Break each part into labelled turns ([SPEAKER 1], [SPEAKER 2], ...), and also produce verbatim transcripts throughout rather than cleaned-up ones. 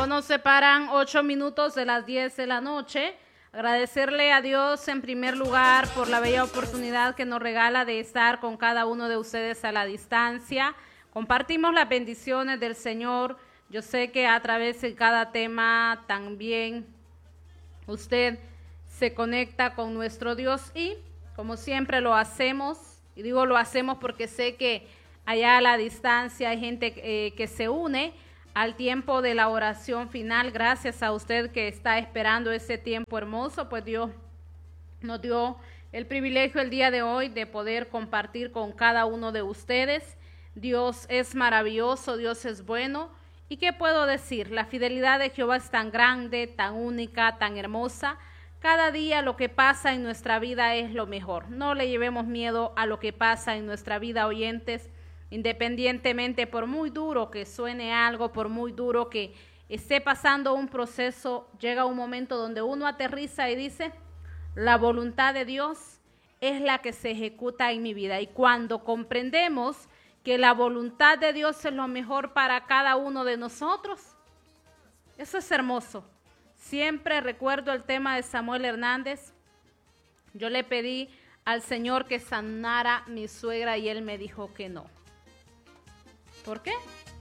[SPEAKER 1] Solo nos separan ocho minutos de las diez de la noche. Agradecerle a Dios en primer lugar por la bella oportunidad que nos regala de estar con cada uno de ustedes a la distancia. Compartimos las bendiciones del Señor. Yo sé que a través de cada tema también usted se conecta con nuestro Dios y como siempre lo hacemos, y digo lo hacemos porque sé que allá a la distancia hay gente eh, que se une al tiempo de la oración final. Gracias a usted que está esperando ese tiempo hermoso, pues Dios nos dio el privilegio el día de hoy de poder compartir con cada uno de ustedes. Dios es maravilloso, Dios es bueno. ¿Y qué puedo decir? La fidelidad de Jehová es tan grande, tan única, tan hermosa. Cada día lo que pasa en nuestra vida es lo mejor. No le llevemos miedo a lo que pasa en nuestra vida, oyentes. Independientemente, por muy duro que suene algo, por muy duro que esté pasando un proceso, llega un momento donde uno aterriza y dice, la voluntad de Dios es la que se ejecuta en mi vida. Y cuando comprendemos que la voluntad de Dios es lo mejor para cada uno de nosotros, eso es hermoso. Siempre recuerdo el tema de Samuel Hernández. Yo le pedí al Señor que sanara a mi suegra y Él me dijo que no. ¿Por qué?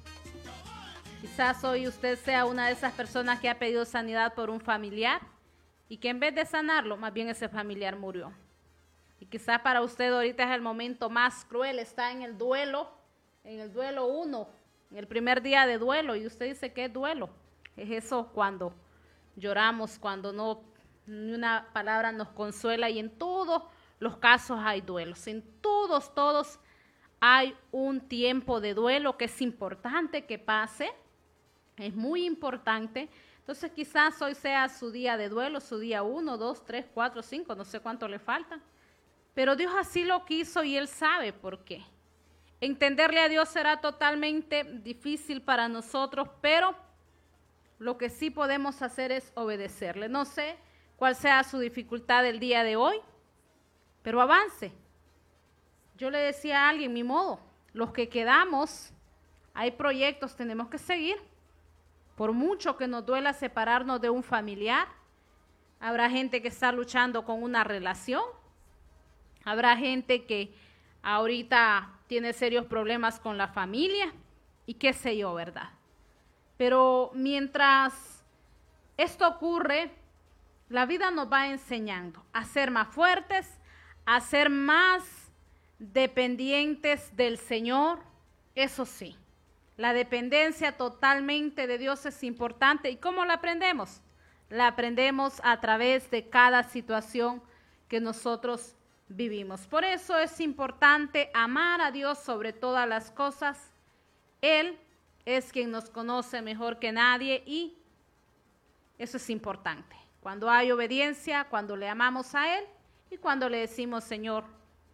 [SPEAKER 1] Quizás hoy usted sea una de esas personas que ha pedido sanidad por un familiar y que en vez de sanarlo, más bien ese familiar murió. Y quizás para usted ahorita es el momento más cruel, está en el duelo, en el duelo uno, en el primer día de duelo, y usted dice, ¿qué es duelo? Es eso cuando lloramos, cuando no, ni una palabra nos consuela, y en todos los casos hay duelos, en todos, todos hay un tiempo de duelo que es importante que pase, es muy importante. Entonces quizás hoy sea su día de duelo, su día uno, dos, tres, cuatro, cinco, no sé cuánto le faltan. Pero Dios así lo quiso y Él sabe por qué. Entenderle a Dios será totalmente difícil para nosotros, pero lo que sí podemos hacer es obedecerle. No sé cuál sea su dificultad del día de hoy, pero avance. Yo le decía a alguien, mi modo, los que quedamos, hay proyectos, tenemos que seguir. Por mucho que nos duela separarnos de un familiar, habrá gente que está luchando con una relación, habrá gente que ahorita tiene serios problemas con la familia y qué sé yo, ¿verdad? Pero mientras esto ocurre, la vida nos va enseñando a ser más fuertes, a ser más dependientes del Señor. Eso sí, la dependencia totalmente de Dios es importante. ¿Y cómo la aprendemos? La aprendemos a través de cada situación que nosotros vivimos. Por eso es importante amar a Dios sobre todas las cosas. Él es quien nos conoce mejor que nadie y eso es importante. Cuando hay obediencia, cuando le amamos a Él y cuando le decimos, Señor,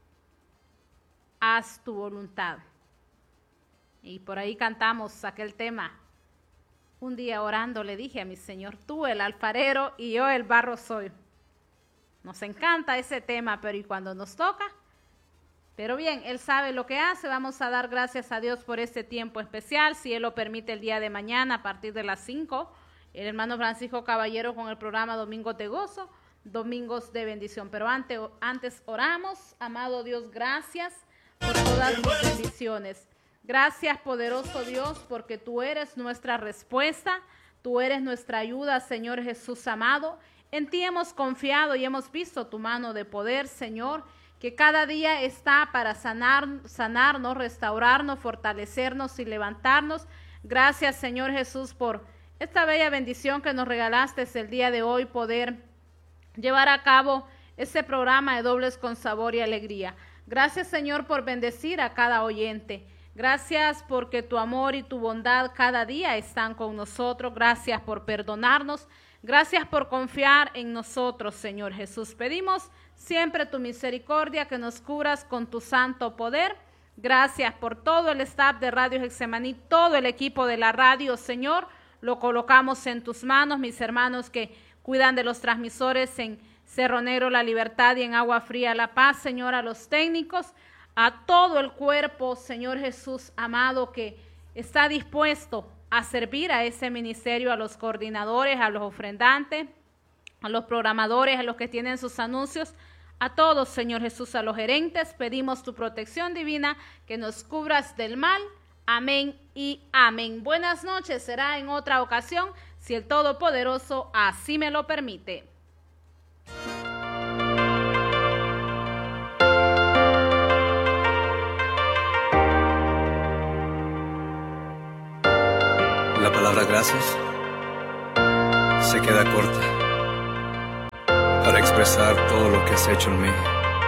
[SPEAKER 1] haz tu voluntad. Y por ahí cantamos aquel tema. Un día orando le dije a mi Señor, tú el alfarero y yo el barro soy. Nos encanta ese tema, pero ¿y cuando nos toca? Pero bien, Él sabe lo que hace. Vamos a dar gracias a Dios por este tiempo especial. Si Él lo permite, el día de mañana a partir de las cinco, el hermano Francisco Caballero con el programa Domingos de Gozo, Domingos de Bendición. Pero antes, antes oramos. Amado Dios, gracias por todas tus bendiciones. Gracias, poderoso Dios, porque tú eres nuestra respuesta, tú eres nuestra ayuda, Señor Jesús amado. En ti hemos confiado y hemos visto tu mano de poder, Señor, que cada día está para sanar, sanarnos, restaurarnos, fortalecernos y levantarnos. Gracias, Señor Jesús, por esta bella bendición que nos regalaste el día de hoy, poder llevar a cabo ese programa de Dobles con Sabor y Alegría. Gracias, Señor, por bendecir a cada oyente. Gracias porque tu amor y tu bondad cada día están con nosotros. Gracias por perdonarnos. Gracias por confiar en nosotros, Señor Jesús. Pedimos siempre tu misericordia, que nos cubras con tu santo poder. Gracias por todo el staff de Radio Getsemaní, todo el equipo de la radio, Señor. Lo colocamos en tus manos, mis hermanos que cuidan de los transmisores en Cerro Negro, La Libertad y en Agua Fría, La Paz, Señor, a los técnicos, a todo el cuerpo, Señor Jesús amado, que está dispuesto a servir a ese ministerio, a los coordinadores, a los ofrendantes, a los programadores, a los que tienen sus anuncios, a todos, Señor Jesús, a los gerentes, pedimos tu protección divina, que nos cubras del mal. Amén y amén. Buenas noches, será en otra ocasión, si el Todopoderoso así me lo permite.
[SPEAKER 2] La palabra gracias se queda corta para expresar todo lo que has hecho en mí.